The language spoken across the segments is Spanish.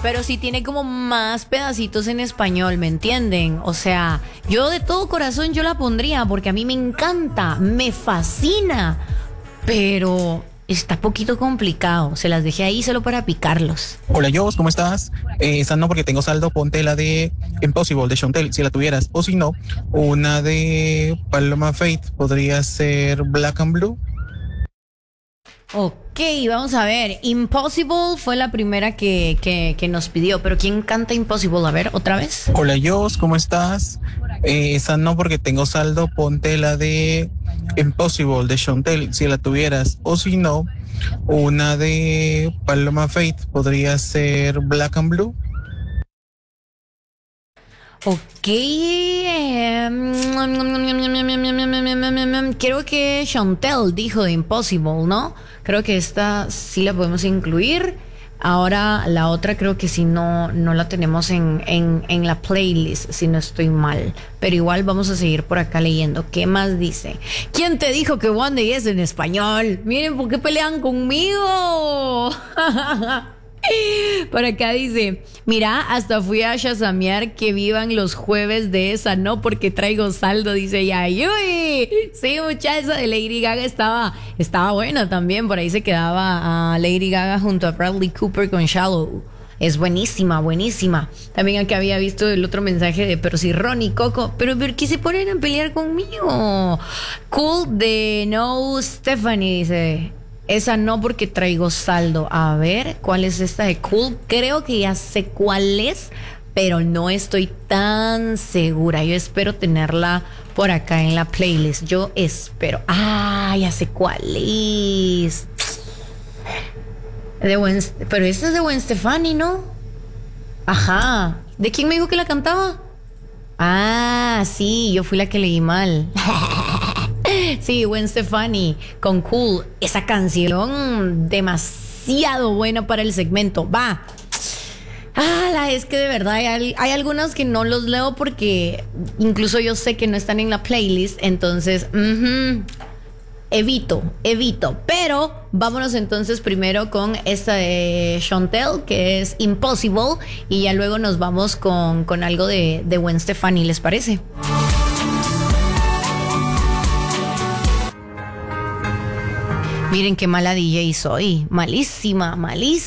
pero sí tiene como más pedacitos en español, ¿me entienden? O sea, yo de todo corazón yo la pondría porque a mí me encanta, me fascina, pero está poquito complicado. Se las dejé ahí solo para picarlos. Hola, Jos, ¿cómo estás? Esa no, porque tengo saldo. Ponte la de Impossible de Chantel, si la tuvieras. O si no, una de Paloma Faith. Podría ser Black and Blue. Ok, vamos a ver. Impossible fue la primera que nos pidió, pero ¿quién canta Impossible? A ver, otra vez. Hola, Jos, ¿cómo estás? Esa no, porque tengo saldo. Ponte la de Impossible de Chantel, si la tuvieras. O si no, una de Paloma Faith. Podría ser Black and Blue. Ok, creo que Chantel dijo de Impossible, ¿no? Creo que esta sí la podemos incluir. Ahora la otra creo que sí no la tenemos en la playlist, si no estoy mal. Pero igual vamos a seguir por acá leyendo. ¿Qué más dice? ¿Quién te dijo que One Day es en español? Miren, ¿por qué pelean conmigo? Por acá dice, mira, hasta fui a shazamear que vivan los jueves de esa, no porque traigo saldo, dice Yayuy. Sí, mucha, esa de Lady Gaga estaba buena también, por ahí se quedaba Lady Gaga junto a Bradley Cooper con Shallow. Es buenísima, buenísima. También aquí había visto el otro mensaje de, pero si Ronnie Coco, pero ¿por qué se ponen a pelear conmigo? Cool de No Stephanie, dice. Esa no porque traigo saldo. A ver, ¿cuál es esta de Cool? Creo que ya sé cuál es, pero no estoy tan segura. Yo espero tenerla por acá en la playlist. Yo espero. Ah, ya sé cuál es. Pero esta es de Gwen Stefani, ¿no? Ajá. ¿De quién me dijo que la cantaba? Ah, sí, yo fui la que leí mal. Sí, Gwen Stefani con Cool. Esa canción demasiado buena para el segmento. Va. Es que de verdad hay algunas que no los leo porque incluso yo sé que no están en la playlist. Entonces, evito. Pero vámonos entonces primero con esta de Chantel, que es Impossible. Y ya luego nos vamos con algo de Gwen Stefani, ¿les parece? Miren qué mala DJ soy. Malísima.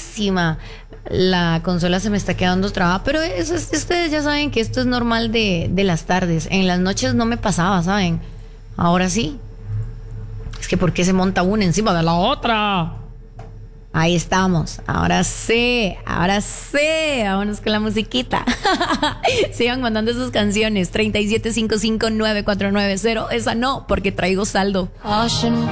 La consola se me está quedando trabada. Pero ustedes ya saben que esto es normal de las tardes. En las noches no me pasaba, ¿saben? Ahora sí. Es que ¿por qué se monta una encima de la otra? Ahí estamos. Ahora sí. Vámonos con la musiquita. Sigan mandando sus canciones. 37559490. Esa no, porque traigo saldo.